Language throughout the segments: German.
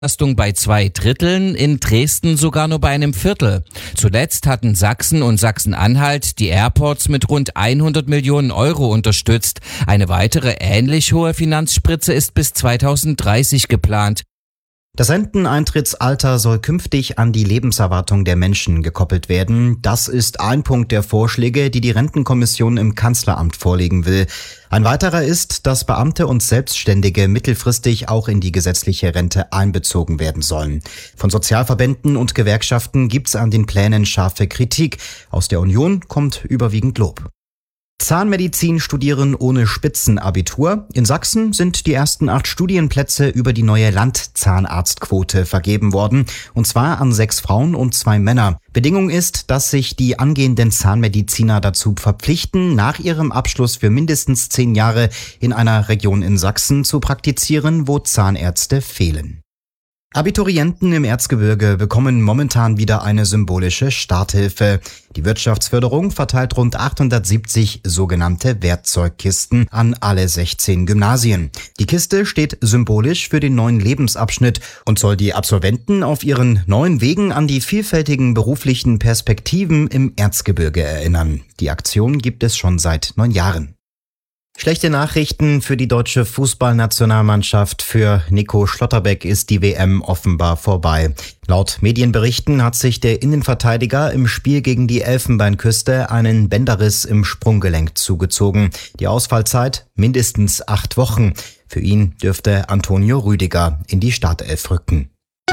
Belastung bei 2/3, in Dresden sogar nur bei einem Viertel. Zuletzt hatten Sachsen und Sachsen-Anhalt die Airports mit rund 100 Millionen Euro unterstützt. Eine weitere ähnlich hohe Finanzspritze ist bis 2030 geplant. Das Renteneintrittsalter soll künftig an die Lebenserwartung der Menschen gekoppelt werden. Das ist ein Punkt der Vorschläge, die die Rentenkommission im Kanzleramt vorlegen will. Ein weiterer ist, dass Beamte und Selbstständige mittelfristig auch in die gesetzliche Rente einbezogen werden sollen. Von Sozialverbänden und Gewerkschaften gibt's an den Plänen scharfe Kritik. Aus der Union kommt überwiegend Lob. Zahnmedizin studieren ohne Spitzenabitur. In Sachsen sind die ersten 8 Studienplätze über die neue Landzahnarztquote vergeben worden, und zwar an 6 Frauen und 2 Männer. Bedingung ist, dass sich die angehenden Zahnmediziner dazu verpflichten, nach ihrem Abschluss für mindestens 10 Jahre in einer Region in Sachsen zu praktizieren, wo Zahnärzte fehlen. Abiturienten im Erzgebirge bekommen momentan wieder eine symbolische Starthilfe. Die Wirtschaftsförderung verteilt rund 870 sogenannte Werkzeugkisten an alle 16 Gymnasien. Die Kiste steht symbolisch für den neuen Lebensabschnitt und soll die Absolventen auf ihren neuen Wegen an die vielfältigen beruflichen Perspektiven im Erzgebirge erinnern. Die Aktion gibt es schon seit 9 Jahren. Schlechte Nachrichten für die deutsche Fußballnationalmannschaft. Für Nico Schlotterbeck ist die WM offenbar vorbei. Laut Medienberichten hat sich der Innenverteidiger im Spiel gegen die Elfenbeinküste einen Bänderriss im Sprunggelenk zugezogen. Die Ausfallzeit mindestens 8 Wochen. Für ihn dürfte Antonio Rüdiger in die Startelf rücken.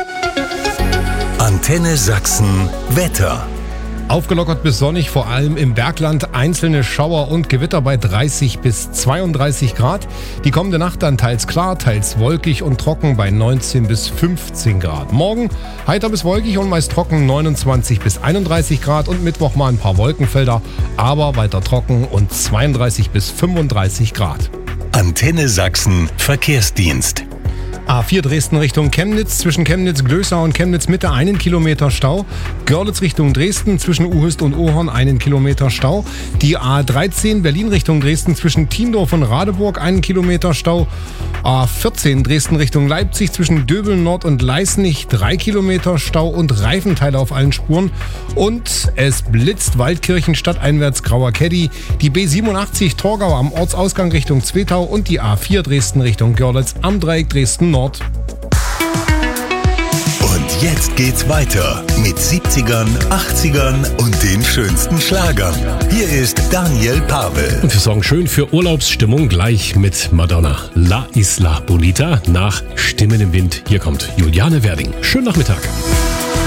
Antenne Sachsen Wetter. Aufgelockert bis sonnig, vor allem im Bergland einzelne Schauer und Gewitter bei 30 bis 32 Grad. Die kommende Nacht dann teils klar, teils wolkig und trocken bei 19 bis 15 Grad. Morgen heiter bis wolkig und meist trocken 29 bis 31 Grad und Mittwoch mal ein paar Wolkenfelder, aber weiter trocken und 32 bis 35 Grad. Antenne Sachsen Verkehrsdienst. A4 Dresden Richtung Chemnitz, zwischen Chemnitz-Glößau und Chemnitz-Mitte 1 Kilometer Stau. Görlitz Richtung Dresden, zwischen Uhüst und Ohorn 1 Kilometer Stau. Die A13 Berlin Richtung Dresden, zwischen Tiendorf und Radeburg 1 Kilometer Stau. A14 Dresden Richtung Leipzig, zwischen Döbeln Nord und Leißnich 3 Kilometer Stau und Reifenteile auf allen Spuren. Und es blitzt Waldkirchen stadteinwärts Grauer Keddy, die B87 Torgau am Ortsausgang Richtung Zwetau und die A4 Dresden Richtung Görlitz am Dreieck Dresden Nord. Und jetzt geht's weiter mit 70ern, 80ern und den schönsten Schlagern. Hier ist Daniel Pavel. Und wir sorgen schön für Urlaubsstimmung gleich mit Madonna. La Isla Bonita nach Stimmen im Wind. Hier kommt Juliane Werding. Schönen Nachmittag.